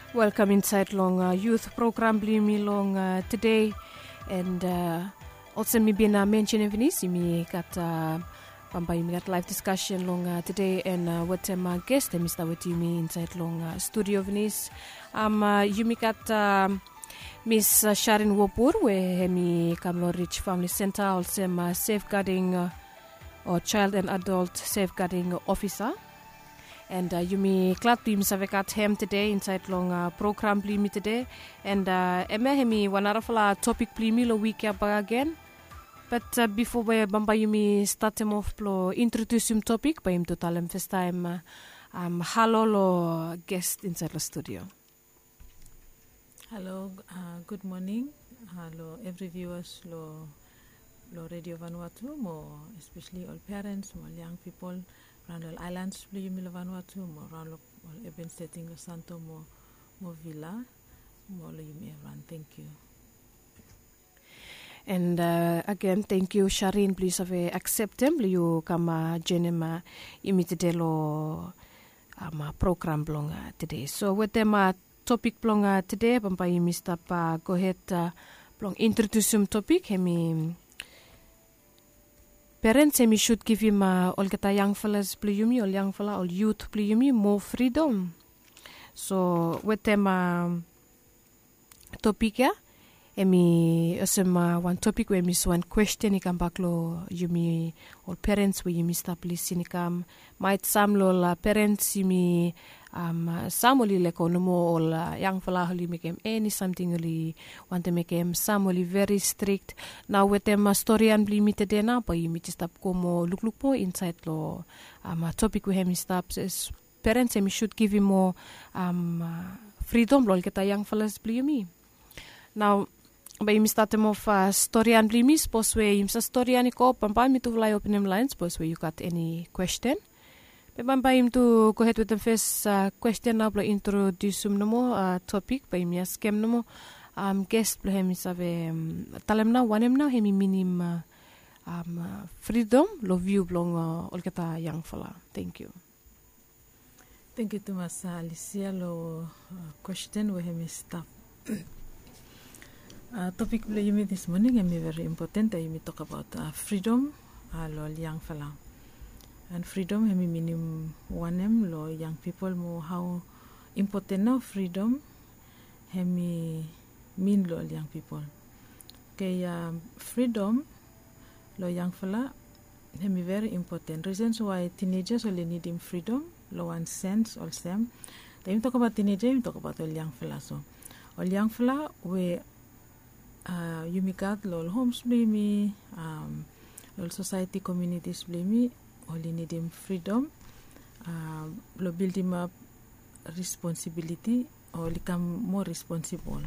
Welcome inside long youth program blimi long today, and also me been mentioning Venice me got Pampai me got live discussion long today, and what my guest Mr. with me inside long studio Venice. You me got Miss Sharon Wopur we me Kamlo Rich Family Center, also safeguarding or child and adult safeguarding officer. And you may glad to have him today inside long program me today. And hemi wanarafala topic me lo week again. But before we bamba you may start him off plo introduce him topic by him to tell him first time hello lo guest inside the studio. Hello, good morning. Hello every viewers lo Radio Vanuatu, mo especially all parents, more young people. Around all islands, you may Vanuatu, more around all urban setting, Santo, more villa, more you may run. Thank you. And again, thank you, Sharin. Please have accept him. You come join imitedelo program blong today. So with them topic blong today, Pampai Mr. Go ahead blong introduce him topic. Hemi parents should give him all kata young fellas pliyumi, all young fella, all youth pliyumi more freedom. So with them topic ya, one topic where miss one question ikam baklo yumi all parents where yumi stop listening ikam might some lo parents yumi some only like no more all young fella only make him any something only want to make him some only very strict. Now with them story and limited na pa yumi just stop como look po inside lo topic we him stop says parents should give him more freedom lo kata young fellas yumi. Now by him start him off story and blimis post where him sa story ani ko pampa mi to fly open him lines post where you got any question. By him to go ahead with the first question now blo introduce him no more topic by him ask him no more guest blo him save talem na one him now him minim freedom lo view blong all kata young fella. Thank you. Thank you to Mas Alicia lo question where him stop. Topic you meet this morning and very important. You talk about freedom, lo young fella, and freedom. Hemi minimum one lo young people more how important now freedom. Hemi mean lo young people. Okay, freedom lo young fella. Hemi very important. Reasons why teenagers only need him freedom. Lo one sense all same. Then you talk about teenager, you talk about all young fella. So all young fella we. You make out lol homes blame lol society communities blame only need him freedom lo build him up responsibility or become more responsible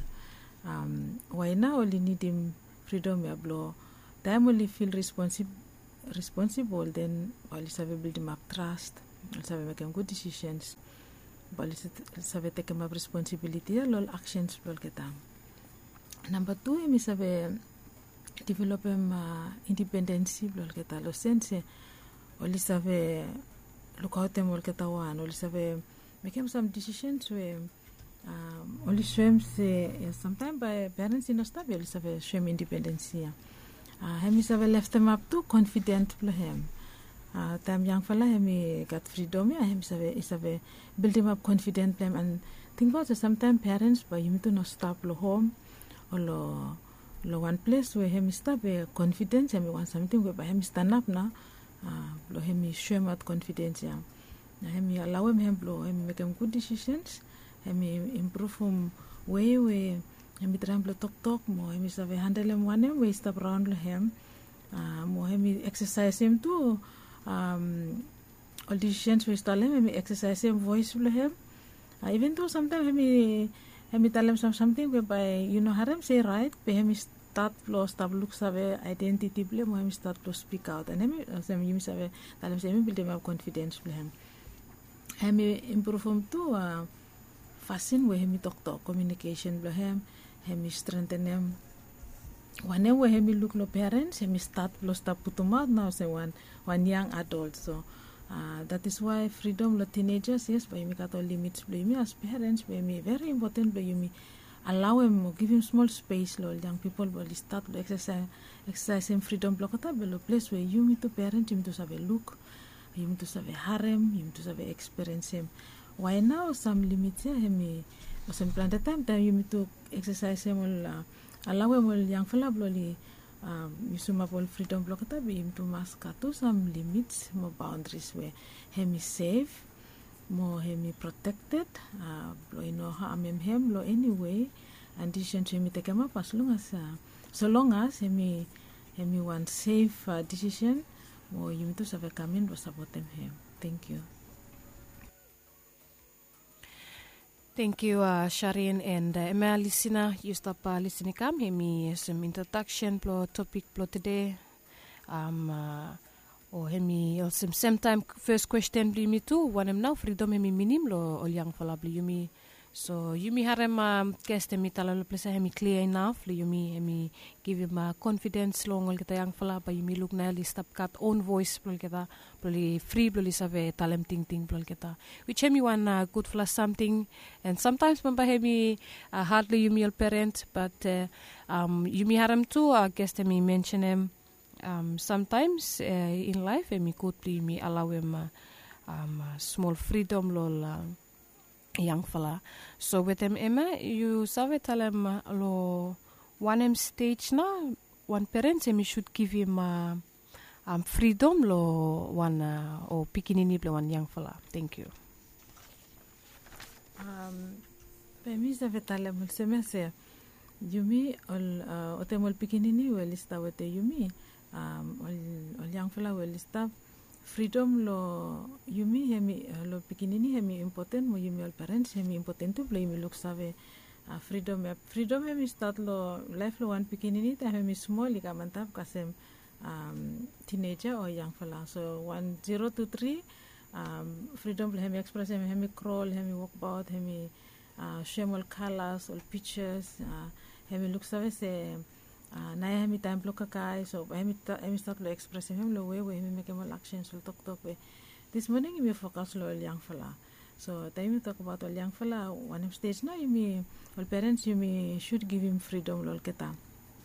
why now only need him freedom ya blow time only feel responsible then only save build him up trust save make him good decisions only save take him up responsibility lol actions lol ketam. Number 2, mi sabe develop independence lol keta lo sense oli sabe look out them lol keta one oli sabe make some decisions where oli swims sometimes by parents in Australia oli sabe swim independence hemi sabe left them up to confident lo hem time young fella hemi got freedom hemi sabe build him up confident them and think about sometimes parents by you to no stop lo home lo one place where him stop confidence him want something where by him stand up na lo him show out confidence ya him allow him blow him make him good decisions him improve way him try to talk more him sabe handle him one way stop around him more him exercise him too all decisions we start him exercise him voice him even though sometimes him tell him something whereby you know harem say right but him start look save identity ble mo him start to speak out and him save tell him say build him up confidence ble him improve him to fashion where him talk communication ble him strengthen him whenever him look lo parents him start put him out now say one young adult so That is why freedom lo teenagers, yes, but yumi kato limits lo yumi as parents, but yumi very important lo yumi allow him or give him small space lo young people will start lo exercise him freedom lo kata belo place where yumi to parent yumi to save look, yumi to save harem, yumi to save experience him. Why now some limits ya hemi or some plan the time yumi to exercise him or allow him or young fella lo Yusuma bol freedom block ta be to maskatu some limits, more boundaries where hemi safe, more hemi protected, blow no harm him blow anyway, and decision to hemi take him up as long as so long as hemi one safe decision, more you to save come in was support him. Thank you. Thank you, Sharin and Emma listener. You stop listening. Come here, me some introduction plo topic plo today. Or hemi some same time first question bli me too. One now freedom hemi minim lo ol yang fala bli yumi. So yumi harem guest hemi talalo place hemi clear enough. Li yumi hemi give him confidence long ol kita yang fala ba yumi look na li stop cut own voice plo kita plo free plo li save talem ting plo kita. Which hemi one good fla something and sometimes pamba hemi hardly yumi ol parent but yumi harem too guest hemi mention him sometimes in life hemi could me allow him small freedom lol young fella. So with them Emma, you save tell him lo one stage na one parent hemi should give him freedom lo one or pikinini lo one young fella. Thank you. Pemi save tell him se yumi ol otemol pikinini well ista wete yumi ol young fella well ista freedom lo yumi hemi lo pikinini hemi important mo yumi ol parents hemi important to play mi look save freedom hemi start lo life lo one pikinini ta hemi small ika mantap kasem teenager or young fella so 0 to 3 freedom hemi express hemi crawl hemi walk about hemi share all colors all pictures hemi look save se naya hemi time block kakai so hemi start lo express hemi lo way hemi make more actions lo talk we this morning hemi focus lo young fella so time talk about young fella one stage na hemi all parents hemi should give him freedom lo kita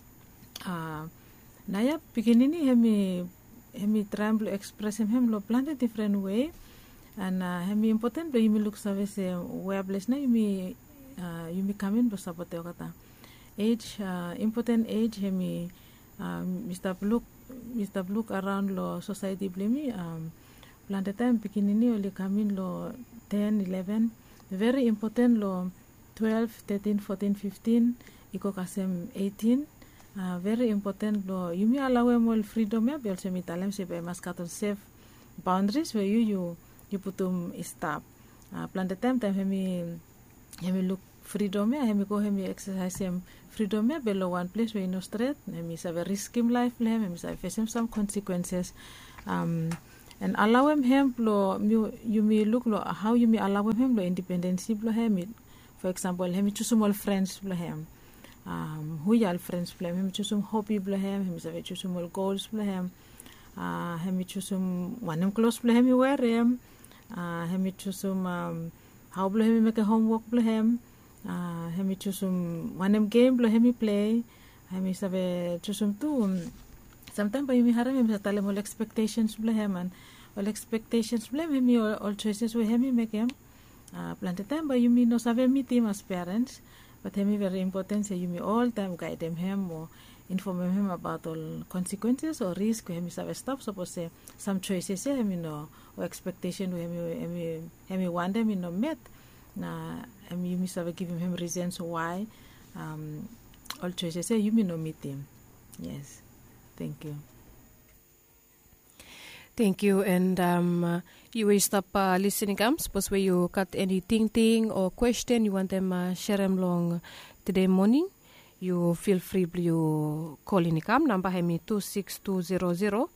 naya pikinini hemi try lo express him lo plan a different way and hemi important lo hemi look save se where place na hemi come in bo support kata age important age hemi Mr. Look around lo society blemi plan the time pikinini oli kamin lo 10 11 very important lo 12 13 14 15 iko kasem 18 very important lo yumi allow mol freedom ya bel semi talem se be maskaton safe boundaries where you putum stop plan the time hemi look freedom ya hemi go hemi exercise him freedom ya below one place where no straight hemi save risk him life le hemi save face him some consequences and allow him lo you may look lo how you may allow him lo independence lo hemi for example hemi choose small friends lo him who yal friends lo hemi choose some hobby lo hemi save choose small goals lo hemi choose one close lo hemi wear him hemi choose how lo hemi make a homework lo hemi choose one game lo hemi play hemi save choose tu sometimes by me haram hemi satale mol expectations lo heman all expectations lo hemi all choices we hemi make him plan the time by you me no save me team as parents but hemi very important say you me all time guide him or inform him about all consequences or risk hemi save stop suppose say some choices hemi no or expectation hemi want them no met na you me save giving him reasons why all choices say you me no meet him. Yes, thank you. Thank you, and you will stop listening. Suppose where you got any thing or question you want them share them long today morning, you feel free you call in number hemi 26200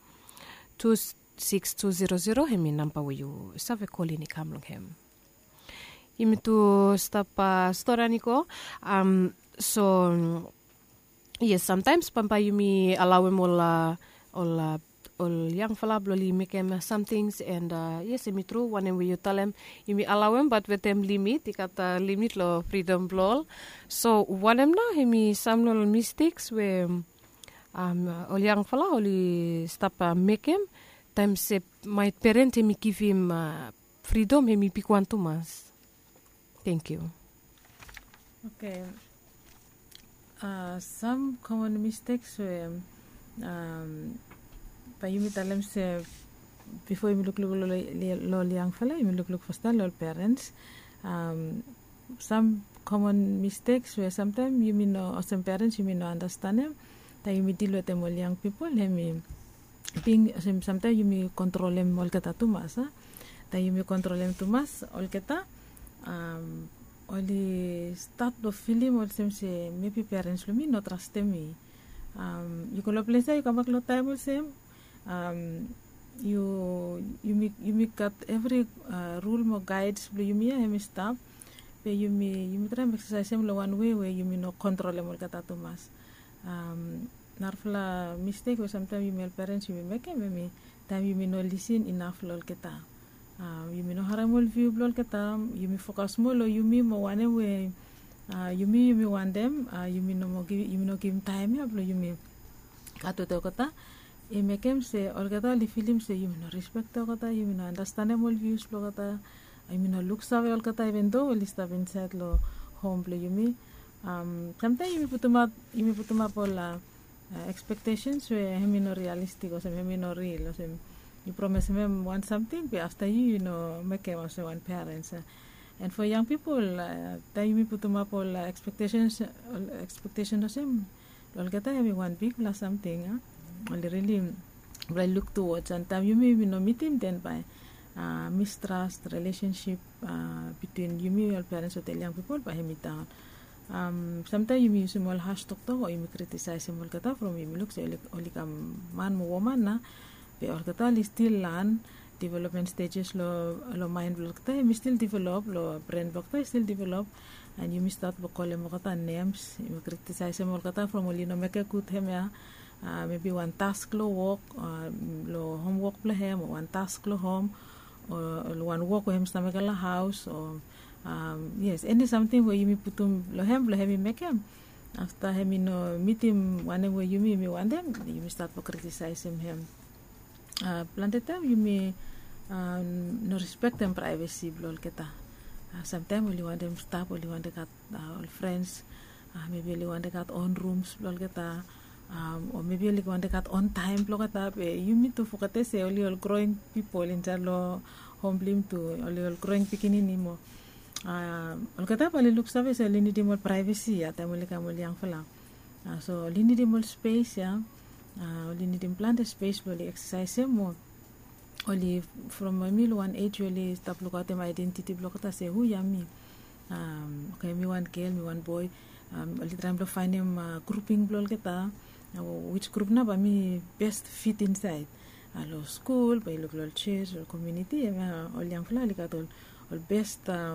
26200 hemi number where you save call in long hem. Himi to stop story niko so yes sometimes pampa yumi allow him all all young fella bloli make them some things and yes emi true one when you tell them emi allow them but with them limit ikata limit lo freedom blol so one them na emi some little mistakes where all young fella only stop make him time se my parent emi give him freedom emi pikwan mas. Thank you. Okay. Some common mistakes were pa yumi talam se before you look lo young fella you look first lo parents some common mistakes where sometimes you know or some parents you know understand them that you deal with them all young people being sometimes you control them all kata too much that you control them too much all kata only start the film or say maybe parents will not trust me you can place you come back lo time same you make cut every rule mo guides you me stop but you try exercise lo one way where you no control mo kata too much narfla mistake or sometimes you parents you make me time you no listen enough lo kata you no haramol view blol kata you focus mo lo you mo one way you want them you no give time ya blo you kato to kata e mekem se olgata li film se you no respect to kata you no understand all views blo kata you no look save ol kata even though li stop inside lo home blo you sometimes you putuma pola expectations we no realistic or some no real or some you promise them want something but after you know make them also one parents and for young people that you put them up all expectations of them all get every one big plus something only really look towards and time you may no meet him then by mistrust relationship between you me your parents or the young people by him down sometimes you use small harsh talk or you criticize him all kata from him looks only come man mo woman na or kata still learn development stages lo mind block ta you still develop lo brain block ta still develop and you start to call them kata names you criticize them kata from only no make a good him ya maybe one task lo work lo homework lo him or one task lo home or one work with him stomach la house or yes any something where you putum lo him make him after him no meet him one where you me want them you start to criticize him plenty time you may no respect them privacy blol keta sometimes only want them stop only want they got all friends maybe only want they got own rooms blol keta or maybe only want they got on time blol keta you need to focus say only all growing people in jalo home blim to only all growing pikinini mo all keta pali look service only need more privacy ya tamuli kamuli yang fala so only need more space ya only need implant a space only exercise more only from a meal one age only stop look at my identity block ta say who am me okay me one girl me one boy only trying to find him grouping block keta which group na ba me best fit inside alo school by local church or community all young fla likatol all best